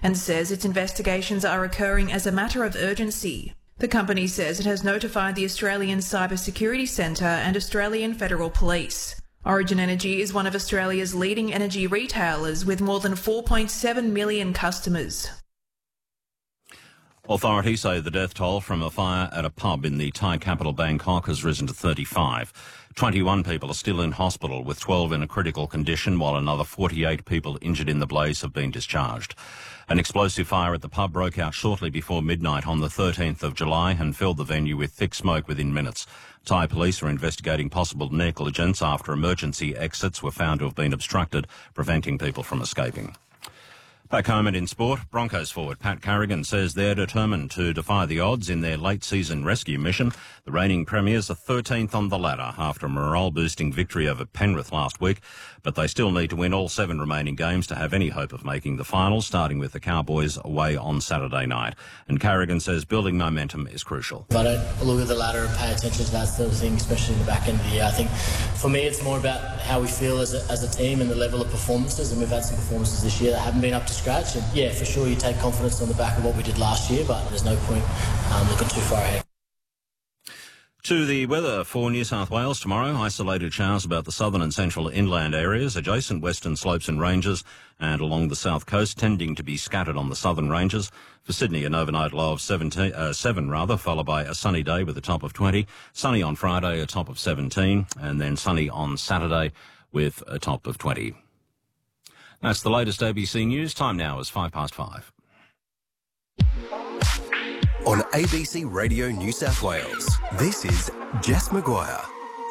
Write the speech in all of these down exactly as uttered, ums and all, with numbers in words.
and says its investigations are occurring as a matter of urgency. The company says it has notified the Australian Cybersecurity Centre and Australian Federal Police. Origin Energy is one of Australia's leading energy retailers with more than four point seven million customers. Authorities say the death toll from a fire at a pub in the Thai capital Bangkok has risen to thirty-five. twenty-one people are still in hospital, with twelve in a critical condition, while another forty-eight people injured in the blaze have been discharged. An explosive fire at the pub broke out shortly before midnight on the thirteenth of July and filled the venue with thick smoke within minutes. Thai police are investigating possible negligence after emergency exits were found to have been obstructed, preventing people from escaping. Back home and in sport, Broncos forward Pat Carrigan says they're determined to defy the odds in their late-season rescue mission. The reigning premiers are thirteenth on the ladder after a morale-boosting victory over Penrith last week, but they still need to win all seven remaining games to have any hope of making the finals, starting with the Cowboys away on Saturday night. And Carrigan says building momentum is crucial. If I don't look at the ladder and pay attention to that sort of thing, especially in the back end of the year, I think for me it's more about how we feel as a, as a team and the level of performances, and we've had some performances this year that haven't been up to scratch, and yeah, for sure you take confidence on the back of what we did last year, but there's no point um, looking too far ahead. To the weather for New South Wales tomorrow, isolated showers about the southern and central inland areas, adjacent western slopes and ranges, and along the south coast, tending to be scattered on the southern ranges. For Sydney, an overnight low of seventeen, uh, seven rather, followed by a sunny day with a top of twenty. Sunny on Friday, a top of seventeen, and then sunny on Saturday with a top of twenty. That's the latest A B C News. Time now is five past five. On A B C Radio New South Wales, this is Jess Maguire.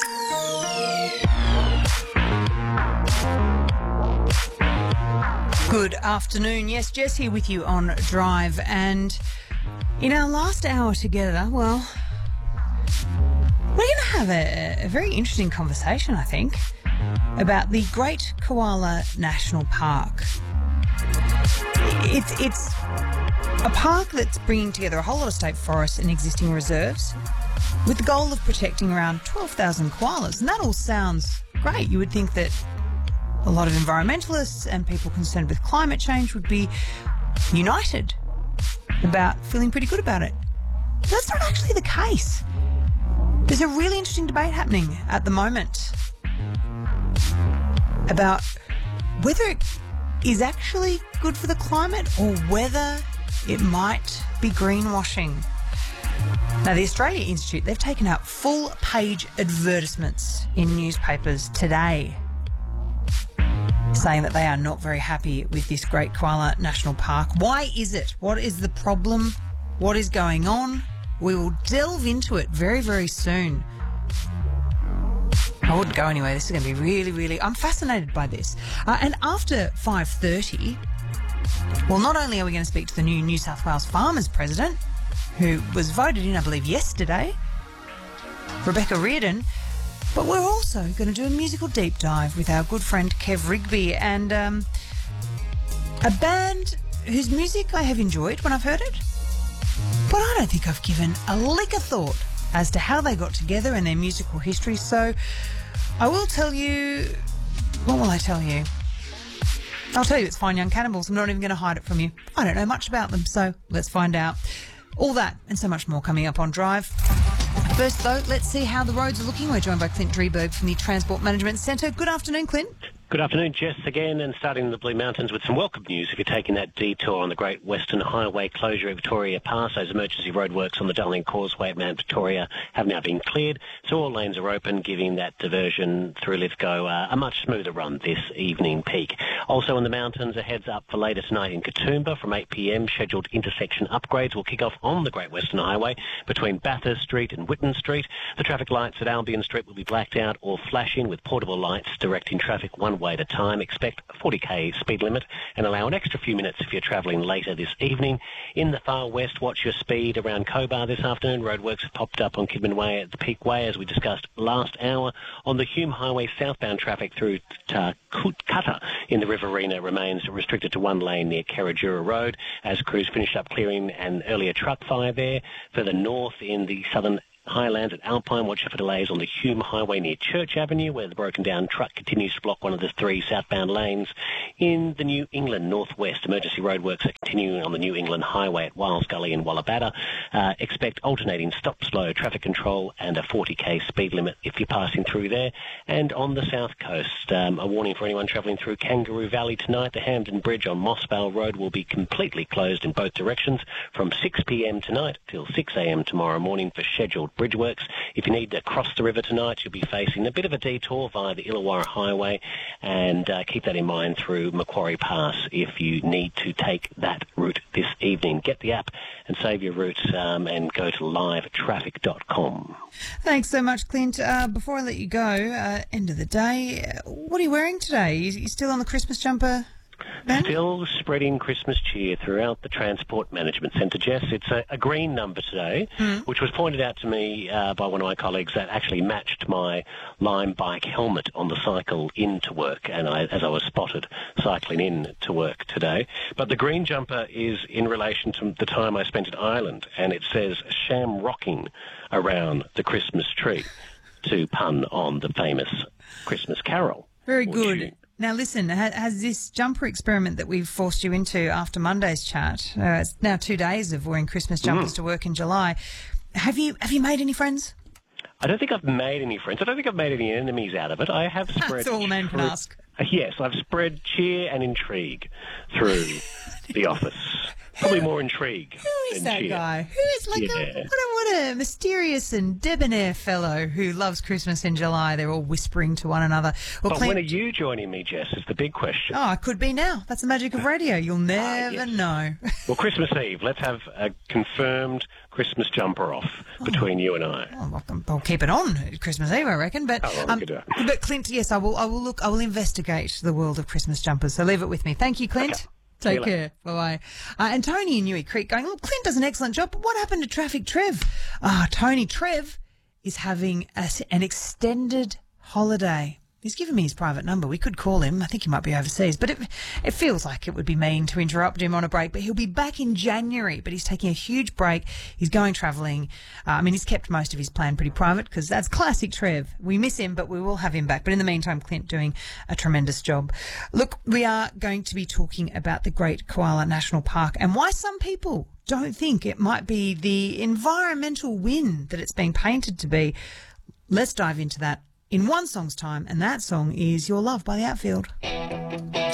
Good afternoon. Yes, Jess here with you on Drive. And in our last hour together, well, we're going to have a, a very interesting conversation, I think, about the Great Koala National Park. It's, it's a park that's bringing together a whole lot of state forests and existing reserves with the goal of protecting around twelve thousand koalas. And that all sounds great. You would think that a lot of environmentalists and people concerned with climate change would be united about feeling pretty good about it. But that's not actually the case. There's a really interesting debate happening at the moment about whether it is actually good for the climate or whether it might be greenwashing. Now, the Australia Institute, they've taken out full-page advertisements in newspapers today saying that they are not very happy with this Great Koala National Park. Why is it? What is the problem? What is going on? We will delve into it very, very soon. I wouldn't go anywhere. This is going to be really, really... I'm fascinated by this. Uh, and after five thirty, well, not only are we going to speak to the new New South Wales Farmers President, who was voted in, I believe, yesterday, Rebecca Reardon, but we're also going to do a musical deep dive with our good friend Kev Rigby and um, a band whose music I have enjoyed when I've heard it, but I don't think I've given a lick of thought as to how they got together and their musical history. So I will tell you... What will I tell you? I'll tell you it's Fine Young Cannibals. I'm not even going to hide it from you. I don't know much about them, so let's find out. All that and so much more coming up on Drive. First, though, let's see how the roads are looking. We're joined by Clint Drieberg from the Transport Management Centre. Good afternoon, Clint. Good afternoon, Jess, again, and starting in the Blue Mountains with some welcome news if you're taking that detour on the Great Western Highway closure at Victoria Pass. Those emergency roadworks on the Darling Causeway at Mount Victoria have now been cleared, so all lanes are open, giving that diversion through Lithgow uh, a much smoother run this evening peak. Also in the mountains, a heads up for later tonight in Katoomba from eight p m. Scheduled intersection upgrades will kick off on the Great Western Highway between Bathurst Street and Whitten Street. The traffic lights at Albion Street will be blacked out or flashing with portable lights directing traffic one way at a time. Expect forty k speed limit and allow an extra few minutes if you're travelling later this evening. In the far west, watch your speed around Cobar this afternoon. Roadworks have popped up on Kidman Way at the Peak Way, as we discussed last hour. On the Hume Highway, southbound traffic through Cutter in the Riverina remains restricted to one lane near Kerridura Road as crews finished up clearing an earlier truck fire there. Further north in the southern Highlands at Alpine. Watch out for delays on the Hume Highway near Church Avenue, where the broken down truck continues to block one of the three southbound lanes. In the New England Northwest, emergency roadworks are continuing on the New England Highway at Wiles Gully and Wallabada. Uh, expect alternating stop-slow traffic control and a forty k speed limit if you're passing through there. And on the south coast, um, a warning for anyone travelling through Kangaroo Valley tonight. The Hampden Bridge on Mossvale Road will be completely closed in both directions from six p m tonight till six a m tomorrow morning for scheduled bridge works. If you need to cross the river tonight, you'll be facing a bit of a detour via the Illawarra Highway, and uh, keep that in mind through Macquarie Pass if you need to take that route this evening. Get the app and save your route um, and go to live traffic dot com. Thanks so much, Clint. Uh, before I let you go, uh, end of the day, uh, what are you wearing today? You, you still on the Christmas jumper? Ben? Still spreading Christmas cheer throughout the Transport Management Centre, Jess. It's a, a green number today, mm. which was pointed out to me uh, by one of my colleagues that actually matched my Lime bike helmet on the cycle into work, and I, as I was spotted cycling in to work today. But the green jumper is in relation to the time I spent in Ireland, and it says sham rocking around the Christmas tree, to pun on the famous Christmas carol. Very good. You, Now, listen, has this jumper experiment that we've forced you into after Monday's chat, uh, it's now two days of wearing Christmas jumpers mm. to work in July, have you have you made any friends? I don't think I've made any friends. I don't think I've made any enemies out of it. I have spread... That's all a man can ask. Uh, yes, I've spread cheer and intrigue through the office. Probably more intrigue. Who is that cheer. guy? Who is like yeah. a, what, a, what a mysterious and debonair fellow who loves Christmas in July. They're all whispering to one another. Well, but Clint, when are you joining me, Jess, is the big question. Oh, it could be now. That's the magic of radio. You'll never ah, yes. know. Well, Christmas Eve, let's have a confirmed Christmas jumper off oh. between you and I. Oh, well, I'll keep it on Christmas Eve, I reckon. But, oh, well, um, but Clint, yes, I will. I will look. I will investigate the world of Christmas jumpers. So leave it with me. Thank you, Clint. Okay. Take care. Bye-bye. Uh, and Tony in Newey Creek going, look, Clint does an excellent job, but what happened to Traffic Trev? Ah, Tony Trev is having a, an extended holiday. He's given me his private number. We could call him. I think he might be overseas. But it, it feels like it would be mean to interrupt him on a break. But he'll be back in January. But he's taking a huge break. He's going travelling. Uh, I mean, he's kept most of his plan pretty private because that's classic Trev. We miss him, but we will have him back. But in the meantime, Clint doing a tremendous job. Look, we are going to be talking about the Great Koala National Park and why some people don't think it might be the environmental win that it's being painted to be. Let's dive into that in one song's time, and that song is Your Love by The Outfield.